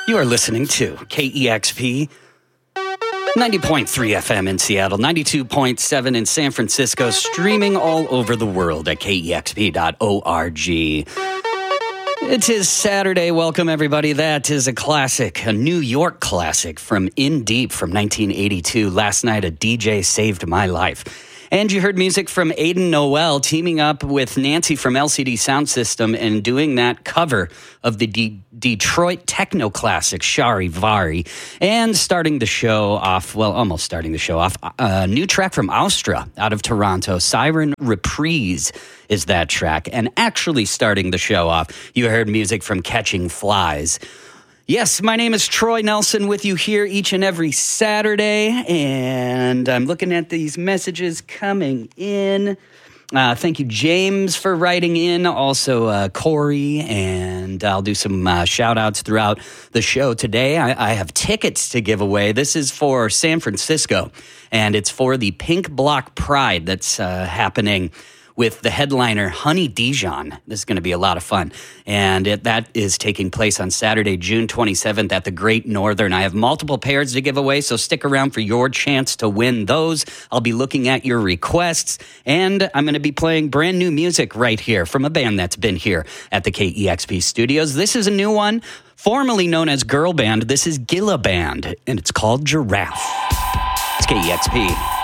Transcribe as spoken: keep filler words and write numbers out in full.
You are listening to K E X P, ninety point three F M in Seattle, ninety-two point seven in San Francisco, streaming all over the world at K E X P dot org. It is Saturday. Welcome, everybody. That is a classic, a New York classic from In Deep from nineteen eighty-two. Last night, a D J saved my life. And you heard music from Aidan Noel teaming up with Nancy from L C D Sound System and doing that cover of the D- Detroit techno classic Charivari. And starting the show off, well, almost starting the show off, a new track from Austra out of Toronto, Siren Reprise is that track. And actually starting the show off, you heard music from Catching Flies. Yes, my name is Troy Nelson with you here each and every Saturday, and I'm looking at these messages coming in. Uh, thank you, James, for writing in. Also, uh, Corey, and I'll do some uh, shout-outs throughout the show today. I, I have tickets to give away. This is for San Francisco, and it's for the Pink Block Pride that's uh, happening with the headliner Honey Dijon. This is going to be a lot of fun. And it, that is taking place on Saturday, June twenty-seventh at the Great Northern. I have multiple pairs to give away, so stick around for your chance to win those. I'll be looking at your requests, and I'm going to be playing brand new music right here from a band that's been here at the K E X P studios. This is a new one, formerly known as Girl Band. This is Gilla Band, and it's called Giraffe. It's K E X P.